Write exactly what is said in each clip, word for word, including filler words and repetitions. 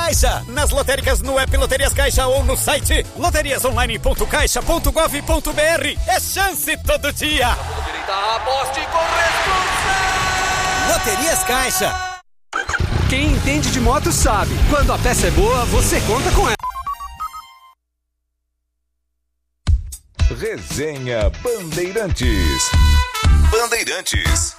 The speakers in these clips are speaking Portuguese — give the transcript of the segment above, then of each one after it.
Caixa. Nas lotéricas, no app Loterias Caixa ou no site loterias online ponto caixa ponto gov ponto br. É chance todo dia. Direita, aposte com Loterias Caixa. Quem entende de moto sabe. Quando a peça é boa, você conta com ela. Resenha Bandeirantes. Bandeirantes.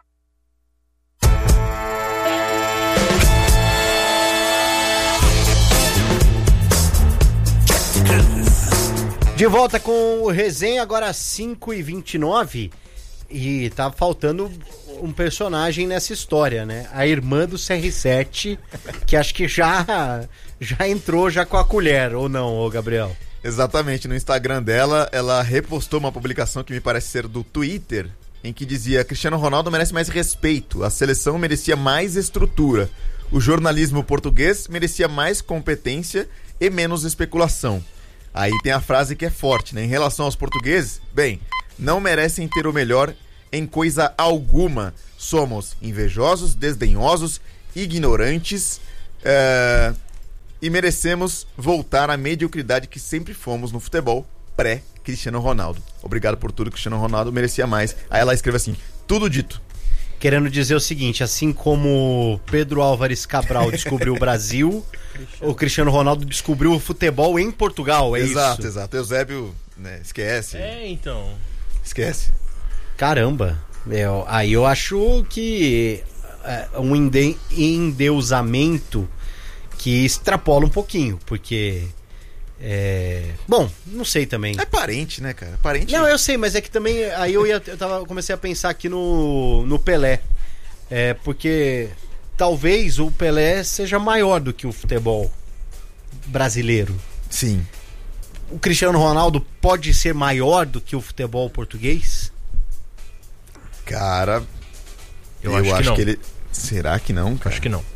De volta com o Resenha, agora cinco e vinte e nove. E tá faltando um personagem nessa história, né? A irmã do C R sete, que acho que já, já entrou já com a colher, ou não, ô Gabriel? Exatamente, no Instagram dela, ela repostou uma publicação que me parece ser do Twitter, em que dizia: Cristiano Ronaldo merece mais respeito, a seleção merecia mais estrutura, o jornalismo português merecia mais competência e menos especulação. Aí tem a frase que é forte, né? Em relação aos portugueses, bem, não merecem ter o melhor em coisa alguma. Somos invejosos, desdenhosos, ignorantes, é... e merecemos voltar à mediocridade que sempre fomos no futebol pré-Cristiano Ronaldo. Obrigado por tudo, Cristiano Ronaldo merecia mais. Aí ela escreve assim: tudo dito. Querendo dizer o seguinte: assim como Pedro Álvares Cabral descobriu o Brasil, o Cristiano Ronaldo descobriu o futebol em Portugal, é exato, isso? Exato, exato. Eusébio, né, esquece. É, então. Esquece. Caramba. Eu, aí eu acho que é um ende- endeusamento que extrapola um pouquinho, porque... É... Bom, não sei também. É parente, né, cara? Parente. Não, eu sei, mas é que também aí eu ia, eu tava, comecei a pensar aqui no, no Pelé. É, porque talvez o Pelé seja maior do que o futebol brasileiro. Sim. O Cristiano Ronaldo pode ser maior do que o futebol português? Cara, eu, eu acho, acho, que, que ele... Será que não, cara? Acho que não.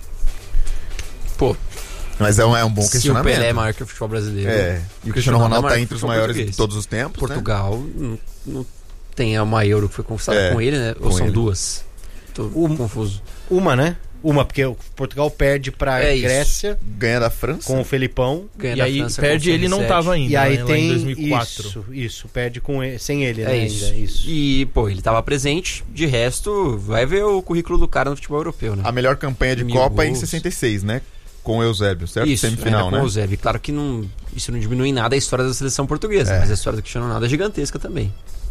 Pô, mas é um, é um bom se questionamento. o Pelé é maior que o futebol brasileiro... É, e o Cristiano Ronaldo é tá entre os maiores português. de todos os tempos, Portugal né? não, não tem uma Euro que foi conquistada É, com ele, né? Ou com são ele. duas? Tô Um- confuso. Uma, né? Uma, porque o Portugal perde pra É isso. Grécia Ganha da França. com o Felipão. Ganha E da aí França perde, com o ele não C R sete. tava ainda, E aí né, lá tem em dois mil e quatro. isso, isso, perde com ele, sem ele, É né? isso. Ainda, isso. E, pô, ele tava presente. De resto, vai ver o currículo do cara no futebol europeu, né? A melhor campanha de Mil Copa é em gols. sessenta e seis, né? Com o Eusébio, certo? Isso, Semifinal, ainda né? com o Eusébio. Claro que não, isso não diminui em nada a história da seleção portuguesa, É. mas a história do Cristiano Ronaldo é gigantesca também.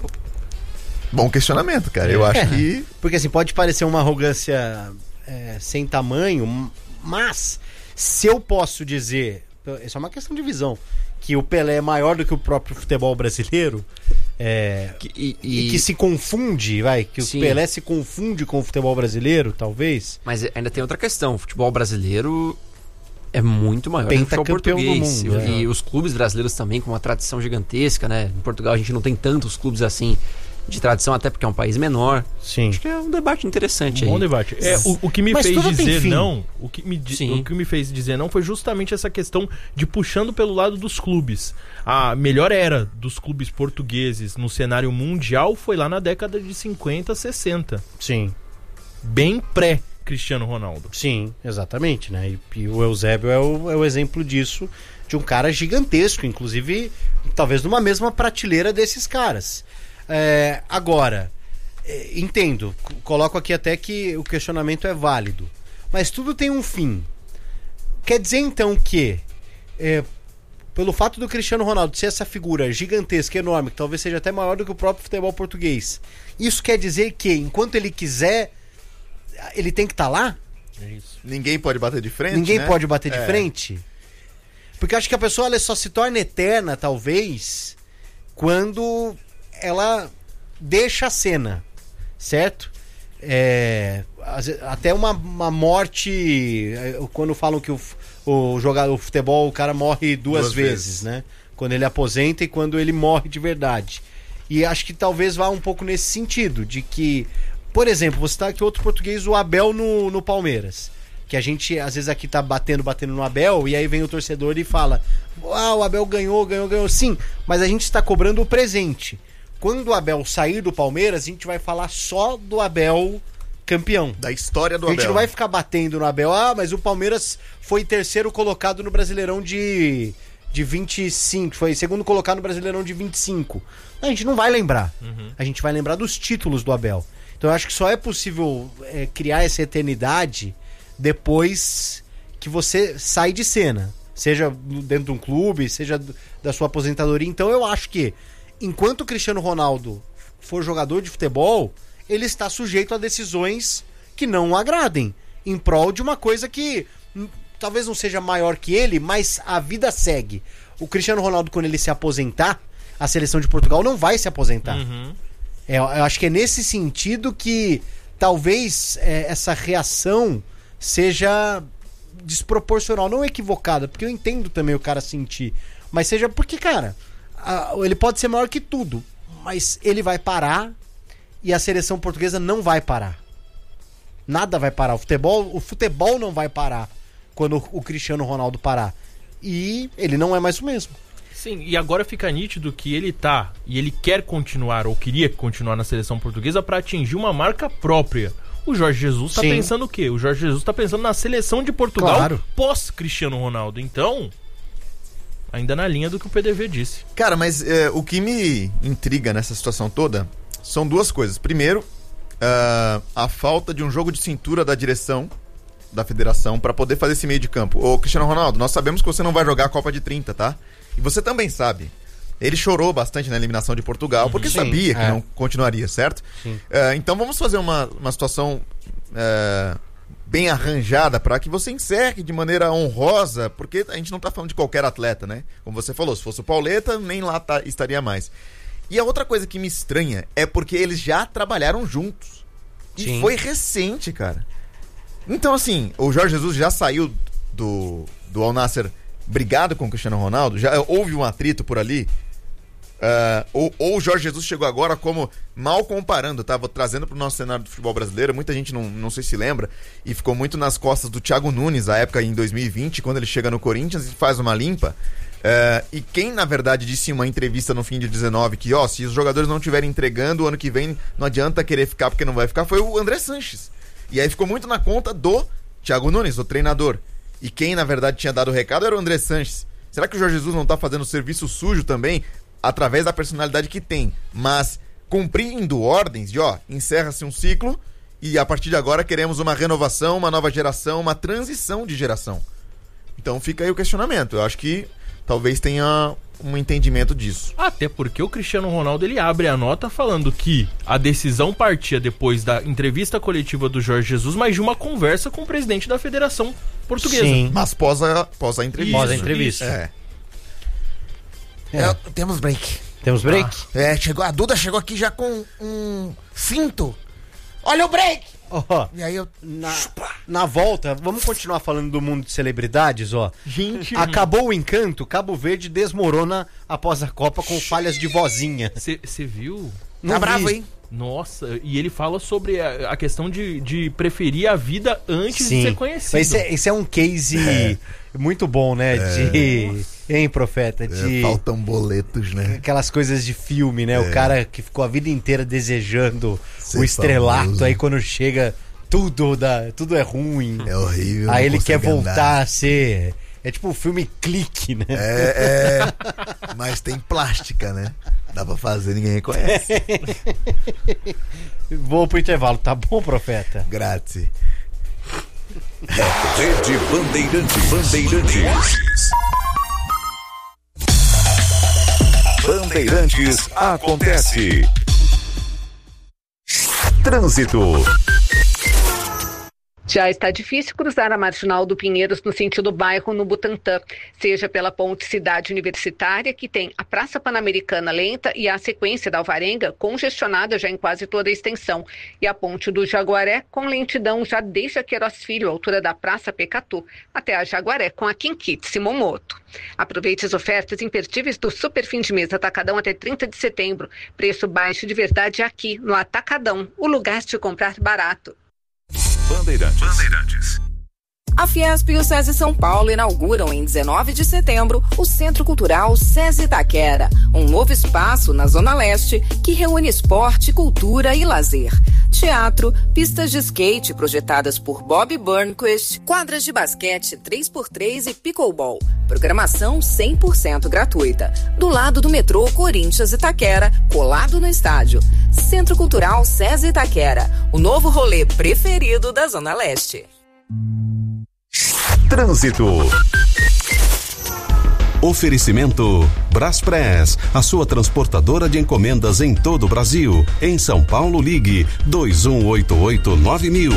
Bom questionamento, cara. Eu acho que... Porque assim, pode parecer uma arrogância é, sem tamanho, mas se eu posso dizer, isso é uma questão de visão, que o Pelé é maior do que o próprio futebol brasileiro, é, Que- e, e... e- que se confunde, vai, que Sim. o Pelé se confunde com o futebol brasileiro, talvez. Mas ainda tem outra questão. O futebol brasileiro é muito maior que o futebol Pentacampeão do português. mundo, e é. os clubes brasileiros também, com uma tradição gigantesca, né? Em Portugal a gente não tem tantos clubes assim de tradição, até porque é um país menor. Sim. Acho que é um debate interessante Um aí. bom debate. É, o, o que me Mas fez tudo tem dizer fim. não, o que, me, di- Sim. o que me fez dizer não foi justamente essa questão de puxando pelo lado dos clubes. A melhor era dos clubes portugueses no cenário mundial foi lá na década de cinquenta, sessenta. Sim. Bem pré-Cristiano Ronaldo. Sim, exatamente, né? E, e o Eusébio é o, é o exemplo disso, de um cara gigantesco, inclusive, talvez numa mesma prateleira desses caras. É, agora, é, entendo, c- coloco aqui até que o questionamento é válido, mas tudo tem um fim. Quer dizer então que, é, pelo fato do Cristiano Ronaldo ser essa figura gigantesca, enorme, que talvez seja até maior do que o próprio futebol português, isso quer dizer que, enquanto ele quiser, ele tem que estar lá? É isso. Ninguém pode bater de frente, Ninguém né? pode bater de É. frente? Porque eu acho que a pessoa ela só se torna eterna, talvez, quando ela deixa a cena, certo? É, às vezes, até uma, uma morte, é, quando falam que o, f- o jogador o futebol, o cara morre duas, Duas vezes, vezes. né? Quando ele aposenta e quando ele morre de verdade. E acho que talvez vá um pouco nesse sentido, de que, por exemplo, você tá aqui outro português, o Abel no, no Palmeiras. Que a gente, às vezes, aqui tá batendo, batendo no Abel, e aí vem o torcedor e fala: ah, o Abel ganhou, ganhou, ganhou. Sim, mas a gente está cobrando o presente. Quando o Abel sair do Palmeiras, a gente vai falar só do Abel campeão. Da história do A gente Abel. não vai ficar batendo no Abel. Ah, mas o Palmeiras foi terceiro colocado no Brasileirão de, de vinte e cinco. Foi segundo colocado no Brasileirão de vinte e cinco. A gente não vai lembrar. Uhum. A gente vai lembrar dos títulos do Abel. Então eu acho que só é possível é, criar essa eternidade depois que você sai de cena. Seja dentro de um clube, seja da sua aposentadoria. Então eu acho que enquanto o Cristiano Ronaldo for jogador de futebol, ele está sujeito a decisões que não o agradem, em prol de uma coisa que hum, talvez não seja maior que ele, mas a vida segue. O Cristiano Ronaldo, quando ele se aposentar, a seleção de Portugal não vai se aposentar. Uhum. É, eu acho que é nesse sentido que talvez é, essa reação seja desproporcional, não equivocada, porque eu entendo também o cara sentir, mas seja porque, cara, a, ele pode ser maior que tudo, mas ele vai parar e a seleção portuguesa não vai parar. Nada vai parar. O futebol, o futebol não vai parar quando o, o Cristiano Ronaldo parar. E ele não é mais o mesmo. Sim, e agora fica nítido que ele tá, e ele quer continuar, ou queria continuar na seleção portuguesa para atingir uma marca própria. O Jorge Jesus tá Sim. pensando o quê? O Jorge Jesus tá pensando na seleção de Portugal claro. pós-Cristiano Ronaldo. Então, ainda na linha do que o P D V disse. Cara, mas é, o que me intriga nessa situação toda são duas coisas. Primeiro, uh, a falta de um jogo de cintura da direção da federação para poder fazer esse meio de campo. Ô, Cristiano Ronaldo, nós sabemos que você não vai jogar a Copa de trinta, tá? E você também sabe. Ele chorou bastante na eliminação de Portugal, porque Sim, sabia que é. não continuaria, certo? Uh, então vamos fazer uma, uma situação uh, bem arranjada para que você encerre de maneira honrosa, porque a gente não tá falando de qualquer atleta, né? Como você falou, se fosse o Pauleta, nem lá tá, estaria mais. E a outra coisa que me estranha é porque eles já trabalharam juntos. E Sim. foi recente, cara. Então, assim, o Jorge Jesus já saiu do, do Al Nassr brigado com o Cristiano Ronaldo, já houve um atrito por ali. Uh, ou, ou o Jorge Jesus chegou agora como, mal comparando, tá? Vou trazendo pro nosso cenário do futebol brasileiro, muita gente não, não sei se lembra, e ficou muito nas costas do Thiago Nunes, a época em dois mil e vinte, quando ele chega no Corinthians e faz uma limpa. Uh, e quem, na verdade, disse em uma entrevista no fim de dezenove que, ó, se os jogadores não estiverem entregando, o ano que vem não adianta querer ficar porque não vai ficar, foi o André Sanches. E aí ficou muito na conta do Thiago Nunes, o treinador. E quem, na verdade, tinha dado o recado era o André Sanches. Será que o Jorge Jesus não tá fazendo serviço sujo também, através da personalidade que tem, mas cumprindo ordens de, ó, encerra-se um ciclo e a partir de agora queremos uma renovação, uma nova geração, uma transição de geração? Então fica aí o questionamento. Eu acho que talvez tenha um entendimento disso. Até porque o Cristiano Ronaldo, ele abre a nota falando que a decisão partia depois da entrevista coletiva do Jorge Jesus, mas de uma conversa com o presidente da Federação Portuguesa. Sim, mas pós a, pós a entrevista. Pós a entrevista. É. É. É, temos break. Temos break? Ah, é, chegou, a Duda chegou aqui já com um cinto. Olha o break! Oh, e aí eu... Na, na volta, vamos continuar falando do mundo de celebridades, ó. Gente... Acabou o encanto, Cabo Verde desmorona após a Copa com falhas de vozinha. Você viu? Não tá vi. Bravo, hein? Nossa, e ele fala sobre a, a questão de, de preferir a vida antes Sim. de ser conhecido. Esse é, esse é um case é. muito bom, né? É. De... Hein, Profeta? De... É, faltam boletos, né? Aquelas coisas de filme, né? É. O cara que ficou a vida inteira desejando Ser o estrelato, famoso. Aí quando chega, tudo, dá, tudo é ruim. É horrível. Aí ele quer voltar andar. a ser... É tipo o um filme Clique, né? É, é, mas tem plástica, né? Dá pra fazer, ninguém reconhece. Vou pro intervalo, tá bom, Profeta? Grazie. Rede Bandeirantes. Bandeirantes. Bandeirantes acontece. Trânsito. Já está difícil cruzar a Marginal do Pinheiros no sentido bairro no Butantã, seja pela ponte Cidade Universitária, que tem a Praça Pan-Americana lenta e a sequência da Alvarenga congestionada já em quase toda a extensão, e a ponte do Jaguaré com lentidão já desde a Queiroz Filho, altura da Praça Pecatu, até a Jaguaré com a Quinquite Momoto. Aproveite as ofertas imperdíveis do Super Fim de Mês Atacadão até trinta de setembro. Preço baixo de verdade aqui no Atacadão, o lugar de comprar barato. Bandeirantes. Bandeirantes. A Fiesp e o SESI São Paulo inauguram em dezenove de setembro o Centro Cultural SESI Itaquera, um novo espaço na Zona Leste que reúne esporte, cultura e lazer. Teatro, pistas de skate projetadas por Bob Burnquist, quadras de basquete três por três e pickleball. Programação cem por cento gratuita. Do lado do metrô Corinthians Itaquera, colado no estádio. Centro Cultural SESI Itaquera, o novo rolê preferido da Zona Leste. Trânsito. Oferecimento Braspress, a sua transportadora de encomendas em todo o Brasil. Em São Paulo, ligue dois um oito oito nove mil.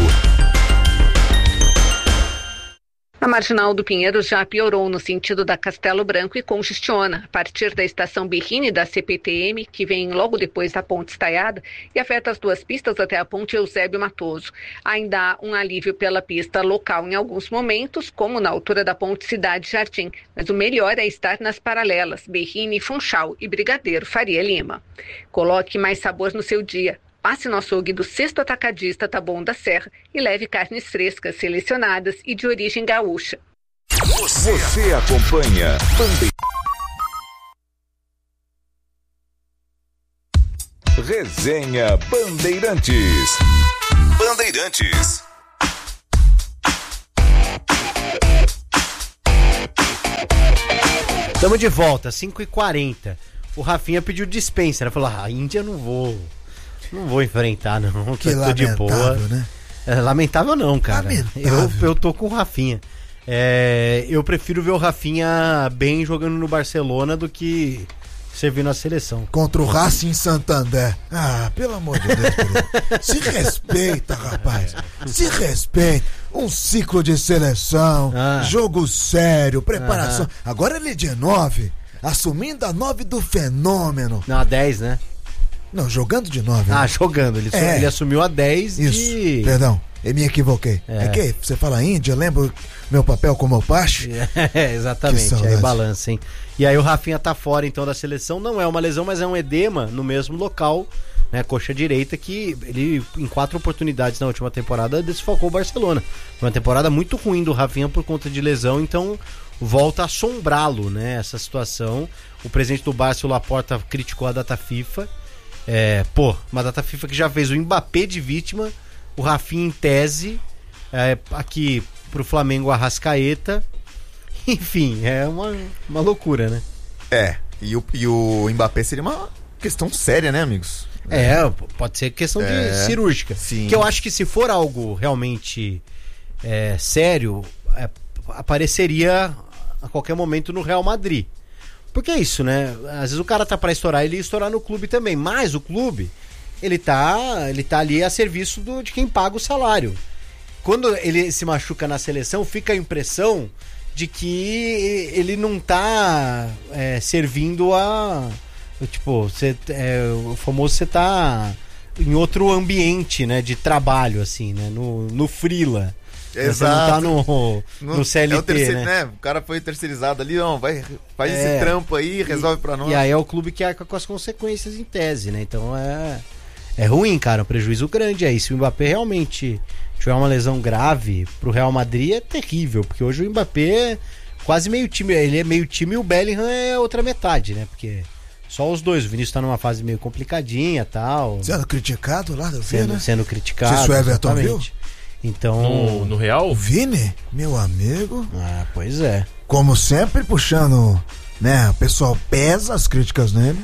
A Marginal do Pinheiros já piorou no sentido da Castelo Branco e congestiona a partir da estação Berrini da C P T M, que vem logo depois da Ponte Estaiada, e afeta as duas pistas até a Ponte Eusébio Matoso. Ainda há um alívio pela pista local em alguns momentos, como na altura da Ponte Cidade Jardim, mas o melhor é estar nas paralelas Berrini, Funchal e Brigadeiro Faria Lima. Coloque mais sabor no seu dia. Passe no açougue do Sexto Atacadista Taboão da Serra e leve carnes frescas, selecionadas e de origem gaúcha. Você, Você acompanha Bande... Resenha Bandeirantes. Bandeirantes. Estamos de volta, cinco e quarenta. O Rafinha pediu dispensa, né? Falou, ah, Índia não vou... Não vou enfrentar, não. Que tô de boa. lamentável, né? É, lamentável não, cara. Lamentável. Eu, eu tô com o Rafinha. É, eu prefiro ver o Rafinha bem jogando no Barcelona do que servindo a seleção. Contra o Racing Santander. Ah, pelo amor de Deus, querido. Se respeita, rapaz. Se respeita. Um ciclo de seleção, ah. jogo sério, preparação. Ah. Agora ele é de nove, assumindo a nove do fenômeno. Não, a dez, né? Não, jogando de nove. Ah, né? jogando. Ele, é. ele assumiu a dez Isso, de... perdão, eu me equivoquei. É. é que você fala Índia, eu lembro meu papel como Opache. É, exatamente, aí balança, hein? E aí o Rafinha tá fora então da seleção, não é uma lesão, mas é um edema no mesmo local, né? Coxa direita, que ele em quatro oportunidades na última temporada desfalcou o Barcelona. Uma temporada muito ruim do Rafinha por conta de lesão, então volta a assombrá-lo, né? Essa situação. O presidente do Barça, o Laporta, criticou a data FIFA. É, pô, uma data FIFA que já fez o Mbappé de vítima, o Rafinha em tese, é, aqui pro Flamengo Arrascaeta, enfim, é uma, uma loucura, né? É, e o, e o Mbappé seria uma questão séria, né, amigos? É, pode ser questão é, de cirúrgica, sim. Que eu acho que se for algo realmente é, sério, é, apareceria a qualquer momento no Real Madrid. Porque é isso, né? Às vezes o cara tá pra estourar, ele ia estourar no clube também. Mas o clube, ele tá, ele tá ali a serviço do, de quem paga o salário. Quando ele se machuca na seleção, fica a impressão de que ele não tá é, servindo a... Tipo, você, é, o famoso você tá em outro ambiente, né? De trabalho, assim, né? No, no freela. Exato. Você não tá no, no, no C L T, é o terceiro, né? né? O cara foi terceirizado ali, ó, vai, faz é, esse trampo aí, resolve e, pra nós. E aí é o clube que arca com as consequências em tese, né? Então é, é ruim, cara, um prejuízo grande aí. Se o Mbappé realmente tiver uma lesão grave pro Real Madrid, é terrível, porque hoje o Mbappé é quase meio time, ele é meio time e o Bellingham é outra metade, né? Porque só os dois, o Vinícius tá numa fase meio complicadinha e tal. Sendo criticado lá, do sendo, né? sendo criticado. Se o Everton viu? Então, no, no Real? O Vini, meu amigo. Ah, pois é. Como sempre, puxando, né? O pessoal pesa as críticas nele.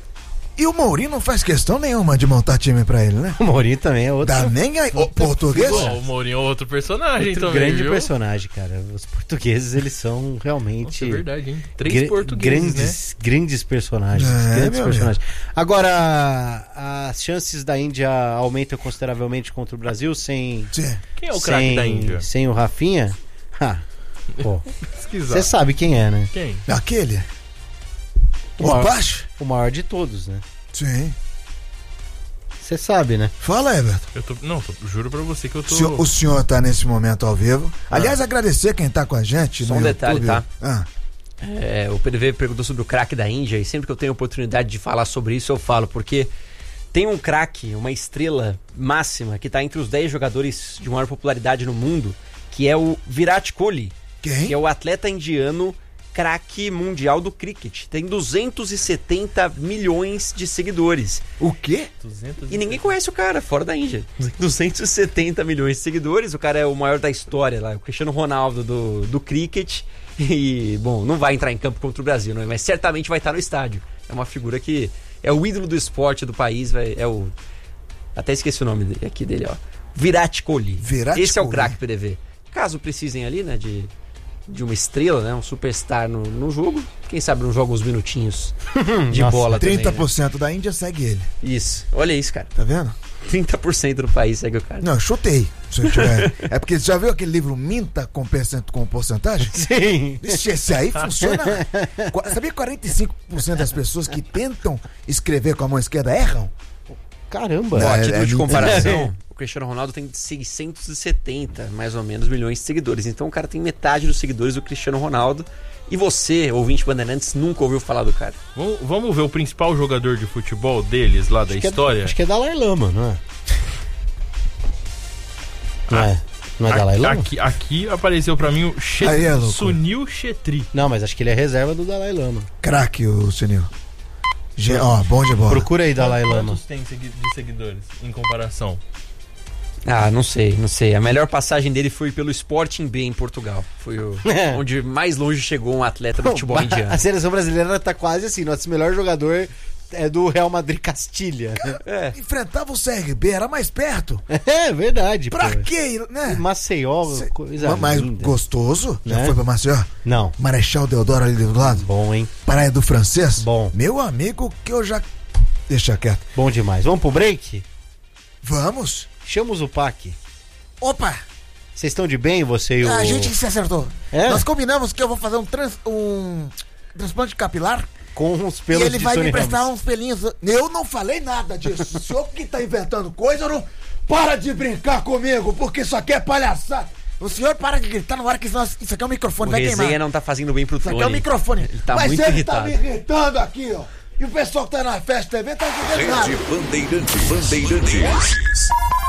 E o Mourinho não faz questão nenhuma de montar time pra ele, né? O Mourinho também é outro. Dá nem a... o português? Pô, o Mourinho é outro personagem outro também, grande viu? personagem, cara. Os portugueses, eles são realmente... Nossa, é verdade, hein? Três gr- portugueses, grandes, né? Grandes personagens. É, grandes meu personagens. Meu. Agora, as chances da Índia aumentam consideravelmente contra o Brasil sem... Sim. Quem é o craque da Índia? Sem o Rafinha? Ah, pô. Você sabe quem é, né? Quem? Aquele. O maior, baixo? o maior de todos, né? Sim. Você sabe, né? Fala, Everton. Eu tô, não, tô, juro pra você que eu tô... O senhor, o senhor tá nesse momento ao vivo. Ah. Aliás, agradecer quem tá com a gente. Só no um detalhe, YouTube. tá? Ah. É, o P D V perguntou sobre o craque da Índia e sempre que eu tenho oportunidade de falar sobre isso eu falo, porque tem um craque, uma estrela máxima que tá entre os dez jogadores de maior popularidade no mundo, que é o Virat Kohli. Quem? Que é o atleta indiano craque mundial do cricket. Tem duzentos e setenta milhões de seguidores. O quê? E ninguém conhece o cara, fora da Índia. duzentos e setenta milhões de seguidores. O cara é o maior da história lá, o Cristiano Ronaldo do, do cricket. E, bom, não vai entrar em campo contra o Brasil, né? Mas certamente vai estar no estádio. É uma figura que é o ídolo do esporte do país. Vai, é o... Até esqueci o nome dele, aqui dele, ó. Virat Kohli. Virat Esse Kohli. é o craque P D V. Caso precisem ali, né, de... de uma estrela, né? Um superstar no, no jogo. Quem sabe não joga uns minutinhos de Nossa, bola trinta por cento também, né? da Índia segue ele. Isso. Olha isso, cara. Tá vendo? trinta por cento do país segue o cara. Não, eu chutei. Se eu tiver... É porque você já viu aquele livro Minta com, percent... com porcentagem? Sim. Ixi, esse aí funciona. Qu- Sabia que quarenta e cinco por cento das pessoas que tentam escrever com a mão esquerda erram? Caramba. Ó, a É, título é de muito- comparação, o Cristiano Ronaldo tem seiscentos e setenta, mais ou menos, milhões de seguidores. Então o cara tem metade dos seguidores do Cristiano Ronaldo. E você, ouvinte Bandeirantes, nunca ouviu falar do cara. Vamos, vamos ver o principal jogador de futebol deles lá da Acho que história? É, acho que é Dalai Lama, não é? Não é? Não é A- Dalai Lama? Aqui, aqui apareceu pra mim o Chet- Aí é louco. Sunil Chetri. Não, mas acho que ele é reserva do Dalai Lama. Craque, o Sunil. Ge- Ó, bom de bola. Procura aí Dalai Lama. Quantos tem segui- de seguidores em comparação? Ah, não sei, não sei. A melhor passagem dele foi pelo Sporting B em Portugal. Foi o, É. onde mais longe chegou um atleta do futebol indiano. A seleção brasileira tá quase assim. Nosso melhor jogador é do Real Madrid Castilha. É. Enfrentava o C R B, era mais perto. É verdade. Pra pô. quê, né? Maceió, Cê- coisa Ma- mais linda. gostoso? Já Né? foi pra Maceió? Não. Marechal Deodoro ali do lado? Bom, hein? Praia do Francês? Bom. Meu amigo, que eu já... Deixa quieto. Bom demais. Vamos pro break? Vamos? Chama o Zupac. Opa! Vocês estão de bem, você e o... A gente se acertou. É? Nós combinamos que eu vou fazer um, trans, um transplante capilar Com uns pelos e ele de vai Sony me prestar Ramos. uns pelinhos. Eu não falei nada disso. O senhor que tá inventando coisa, eu não... Para de brincar comigo, porque isso aqui é palhaçada. O senhor para de gritar na hora que isso, isso aqui é um microfone, O vai queimar. resenha não tá fazendo bem pro Isso Tony. aqui é um microfone. Ele tá Mas muito ele irritado. tá me irritando aqui, ó. E o pessoal que tá na festa também tá entendendo nada. Rede Bandeirantes. Bandeirantes.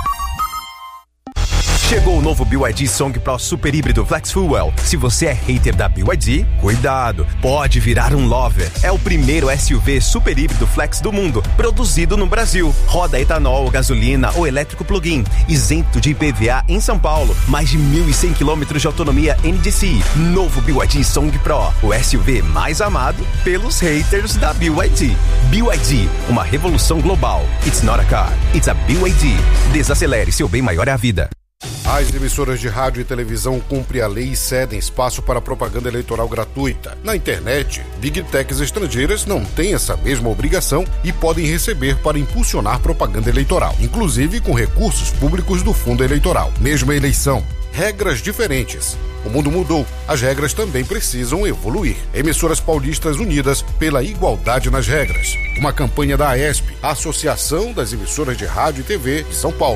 Chegou o novo B Y D Song Pro Super Híbrido Flex Fuel. Se você é hater da B Y D, cuidado, pode virar um lover. É o primeiro S U V super híbrido flex do mundo, produzido no Brasil. Roda etanol, gasolina ou elétrico plug-in, isento de I P V A em São Paulo. Mais de mil e cem quilômetros de autonomia N D C I. Novo B Y D Song Pro, o S U V mais amado pelos haters da B Y D. B Y D, uma revolução global. It's not a car, it's a B Y D. Desacelere, seu bem maior é a vida. As emissoras de rádio e televisão cumprem a lei e cedem espaço para propaganda eleitoral gratuita. Na internet, Big Techs estrangeiras não têm essa mesma obrigação e podem receber para impulsionar propaganda eleitoral, inclusive com recursos públicos do fundo eleitoral. Mesma eleição, regras diferentes. O mundo mudou, as regras também precisam evoluir. Emissoras paulistas unidas pela igualdade nas regras. Uma campanha da A E S P, a Associação das Emissoras de Rádio e T V de São Paulo.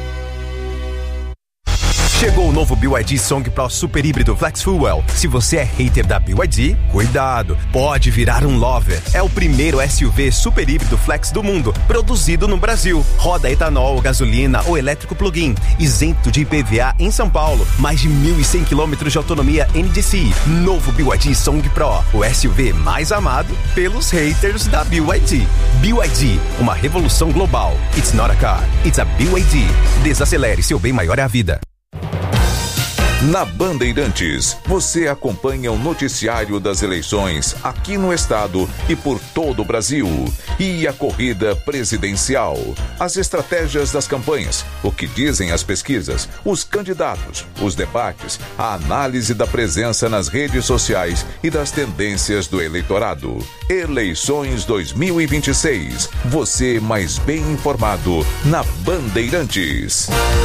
Chegou o novo B Y D Song Pro Super Híbrido Flex Fuel. Se você é hater da B Y D, cuidado, pode virar um lover. É o primeiro S U V super híbrido flex do mundo, produzido no Brasil. Roda etanol, gasolina ou elétrico plug-in, isento de I P V A em São Paulo. Mais de mil e cem quilômetros de autonomia N D C I. Novo B Y D Song Pro, o S U V mais amado pelos haters da B Y D. B Y D, uma revolução global. It's not a car, it's a B Y D. Desacelere, seu bem maior é a vida. Na Bandeirantes, você acompanha o noticiário das eleições aqui no estado e por todo o Brasil. E a corrida presidencial, as estratégias das campanhas, o que dizem as pesquisas, os candidatos, os debates, a análise da presença nas redes sociais e das tendências do eleitorado. Eleições dois mil e vinte e seis. Você mais bem informado na Bandeirantes.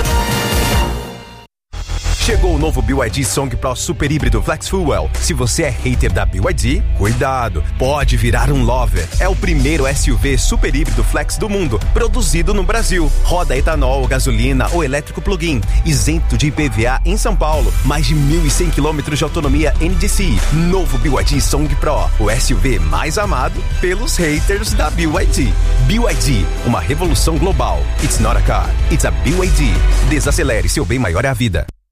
Chegou o novo B Y D Song Pro Super Híbrido Flex Fuel. Se você é hater da B Y D, cuidado, pode virar um lover. É o primeiro S U V super híbrido flex do mundo, produzido no Brasil. Roda etanol, gasolina ou elétrico plug-in, isento de I P V A em São Paulo. Mais de mil e cem quilômetros de autonomia N D C I. Novo B Y D Song Pro, o S U V mais amado pelos haters da B Y D. B Y D, uma revolução global. It's not a car, it's a B Y D. Desacelere, seu bem maior é a vida.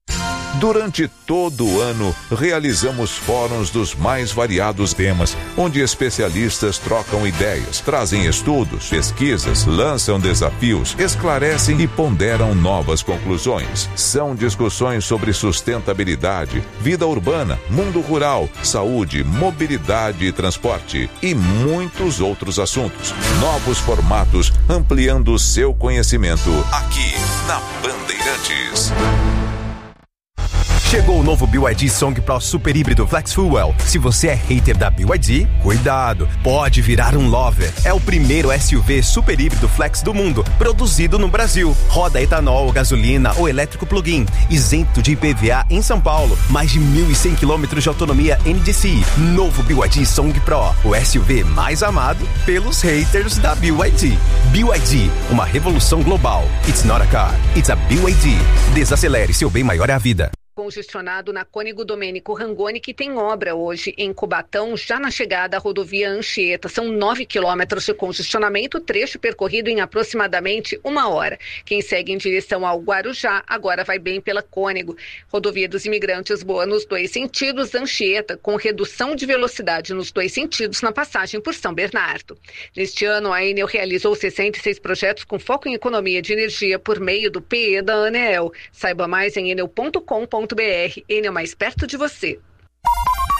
Durante todo o ano, realizamos fóruns dos mais variados temas, onde especialistas trocam ideias, trazem estudos, pesquisas, lançam desafios, esclarecem e ponderam novas conclusões. São discussões sobre sustentabilidade, vida urbana, mundo rural, saúde, mobilidade e transporte e muitos outros assuntos. Novos formatos ampliando o seu conhecimento aqui na Bandeirantes. Chegou o novo B Y D Song Pro Super Híbrido Flex Fuel. Se você é hater da B Y D, cuidado, pode virar um lover. É o primeiro S U V super híbrido flex do mundo, produzido no Brasil. Roda etanol, gasolina ou elétrico plug-in, isento de I P V A em São Paulo. Mais de mil e cem quilômetros de autonomia N D C I. Novo B Y D Song Pro, o S U V mais amado pelos haters da B Y D. B Y D, uma revolução global. It's not a car, it's a B Y D. Desacelere, seu bem maior é a vida. Congestionado na Cônego Domênico Rangoni, que tem obra hoje em Cubatão, já na chegada à rodovia Anchieta. São nove quilômetros de congestionamento, trecho percorrido em aproximadamente uma hora. Quem segue em direção ao Guarujá agora vai bem pela Cônego. Rodovia dos Imigrantes boa nos dois sentidos, Anchieta, com redução de velocidade nos dois sentidos na passagem por São Bernardo. Neste ano, a Enel realizou sessenta e seis projetos com foco em economia de energia por meio do P E da Aneel. Saiba mais em enel ponto com ponto br. Enel, mais perto de você.